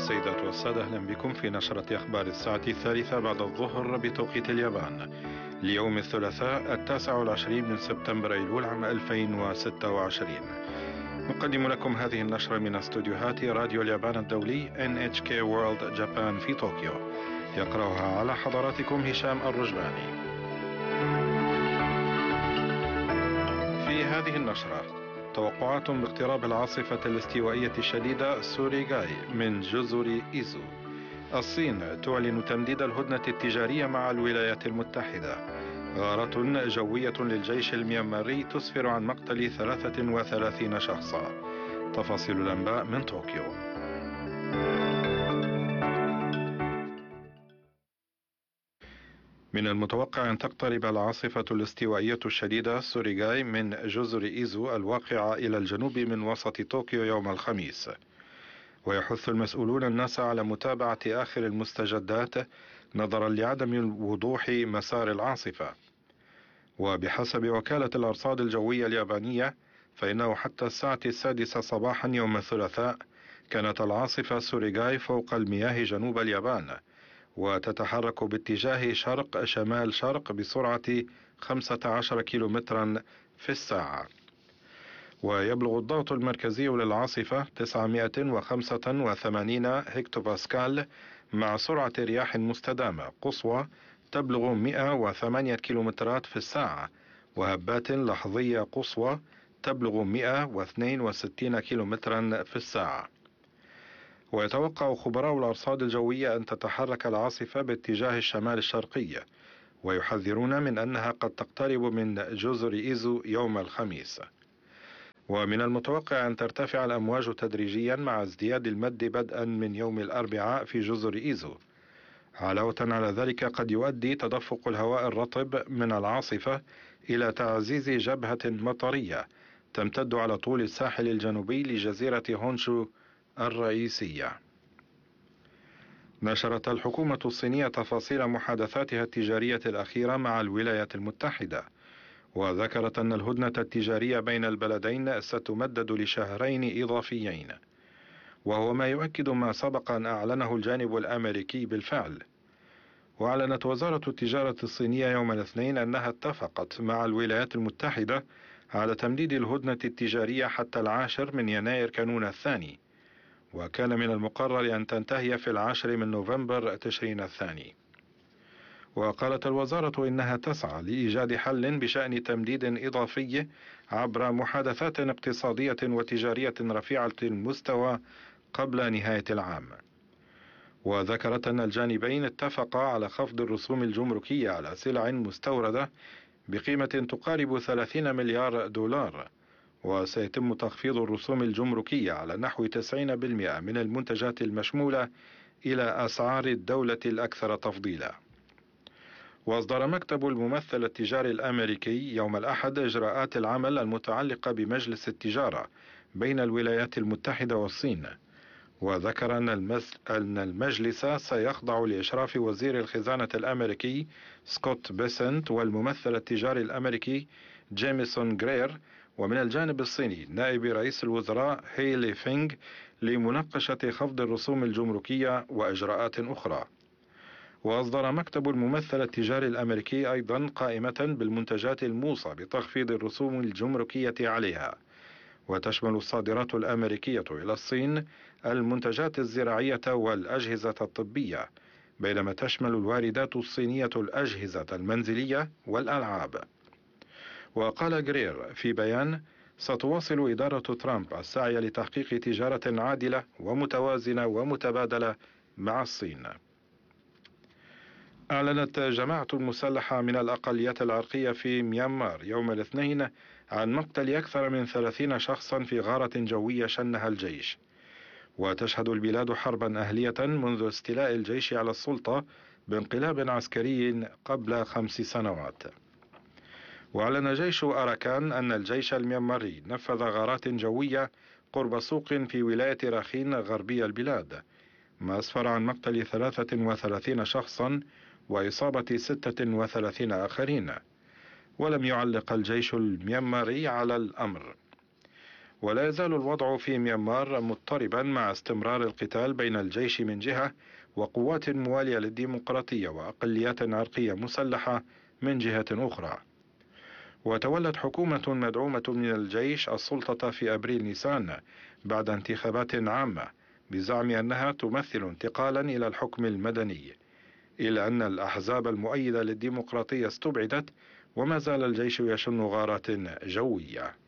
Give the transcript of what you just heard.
السيدات والسادة، أهلا بكم في نشرة أخبار الساعة 3 بعد الظهر بتوقيت اليابان ليوم الثلاثاء 29 من سبتمبر أيلول عام 2026. نقدم لكم هذه النشرة من استوديوهات راديو اليابان الدولي NHK World Japan في طوكيو. يقرأها على حضراتكم هشام الرجباني. في هذه النشرة توقعات باقتراب العاصفة الاستوائية الشديدة سوريغاي من جزر إيزو. الصين تعلن تمديد الهدنة التجارية مع الولايات المتحدة. غارة جوية للجيش الميانماري تسفر عن مقتل 33 شخصا. تفاصيل الأنباء من طوكيو. من المتوقع أن تقترب العاصفة الاستوائية الشديدة سوريغاي من جزر إيزو الواقعة إلى الجنوب من وسط طوكيو يوم الخميس، ويحث المسؤولون الناس على متابعة آخر المستجدات نظرا لعدم وضوح مسار العاصفة. وبحسب وكالة الأرصاد الجوية اليابانية فإنه حتى الساعة 6 صباحا يوم الثلاثاء كانت العاصفة سوريغاي فوق المياه جنوب اليابان، وتتحرك باتجاه شرق شمال شرق بسرعة 15 كيلومترا في الساعة. ويبلغ الضغط المركزي للعاصفة 985 هكتوباسكال مع سرعة رياح مستدامة قصوى تبلغ 108 كيلومترات في الساعة، وهبات لحظية قصوى تبلغ 162 كيلومترا في الساعة. ويتوقع خبراء الأرصاد الجوية أن تتحرك العاصفة باتجاه الشمال الشرقي، ويحذرون من أنها قد تقترب من جزر إيزو يوم الخميس. ومن المتوقع أن ترتفع الأمواج تدريجيا مع ازدياد المد بدءا من يوم الأربعاء في جزر إيزو. علاوة على ذلك قد يؤدي تدفق الهواء الرطب من العاصفة إلى تعزيز جبهة مطرية تمتد على طول الساحل الجنوبي لجزيرة هونشو الرئيسية. نشرت الحكومة الصينية تفاصيل محادثاتها التجارية الأخيرة مع الولايات المتحدة، وذكرت أن الهدنة التجارية بين البلدين ستمدد لشهرين إضافيين، وهو ما يؤكد ما سبق أن أعلنه الجانب الأمريكي بالفعل. وأعلنت وزارة التجارة الصينية يوم الاثنين أنها اتفقت مع الولايات المتحدة على تمديد الهدنة التجارية حتى 10 من يناير كانون الثاني، وكان من المقرر أن تنتهي في 10 من نوفمبر تشرين الثاني. وقالت الوزارة إنها تسعى لإيجاد حل بشأن تمديد إضافي عبر محادثات اقتصادية وتجارية رفيعة المستوى قبل نهاية العام. وذكرت أن الجانبين اتفقا على خفض الرسوم الجمركية على سلع مستوردة بقيمة تقارب 30 مليار دولار، وسيتم تخفيض الرسوم الجمركية على نحو 90% من المنتجات المشمولة إلى أسعار الدولة الأكثر تفضيلا. وأصدر مكتب الممثل التجاري الأمريكي يوم الأحد إجراءات العمل المتعلقة بمجلس التجارة بين الولايات المتحدة والصين، وذكر أن المجلس سيخضع لإشراف وزير الخزانة الأمريكي سكوت بيسنت والممثل التجاري الأمريكي جيميسون غرير، ومن الجانب الصيني نائب رئيس الوزراء هيلي فينغ لمناقشة خفض الرسوم الجمركية وإجراءات أخرى. وأصدر مكتب الممثل التجاري الأمريكي أيضا قائمة بالمنتجات الموصى بتخفيض الرسوم الجمركية عليها، وتشمل الصادرات الأمريكية إلى الصين المنتجات الزراعية والأجهزة الطبية، بينما تشمل الواردات الصينية الأجهزة المنزلية والألعاب. وقال غرير في بيان: ستواصل إدارة ترامب السعي لتحقيق تجارة عادلة ومتوازنة ومتبادلة مع الصين. أعلنت جماعة المسلحة من الأقليات العرقية في ميانمار يوم الاثنين عن مقتل أكثر من 30 شخصا في غارة جوية شنها الجيش. وتشهد البلاد حربا أهلية منذ استيلاء الجيش على السلطة بانقلاب عسكري قبل 5 سنوات. وأعلن جيش أراكان أن الجيش الميانماري نفذ غارات جوية قرب سوق في ولاية راخين غربي البلاد، ما أسفر عن مقتل 33 شخصا وإصابة 36 آخرين. ولم يعلق الجيش الميانماري على الأمر. ولا يزال الوضع في ميانمار مضطربا مع استمرار القتال بين الجيش من جهة وقوات موالية للديمقراطية وأقليات عرقية مسلحة من جهة أخرى. وتولت حكومة مدعومة من الجيش السلطة في أبريل نيسان بعد انتخابات عامة بزعم أنها تمثل انتقالا إلى الحكم المدني، إلا أن الأحزاب المؤيدة للديمقراطية استبعدت، وما زال الجيش يشن غارات جوية.